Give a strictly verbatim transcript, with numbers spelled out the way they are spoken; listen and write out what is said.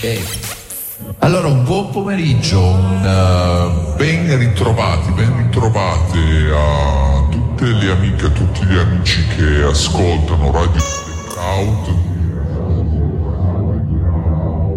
Allora, un buon pomeriggio, un, uh, ben ritrovati, ben ritrovate a tutte le amiche, a tutti gli amici che ascoltano Radio Blackout.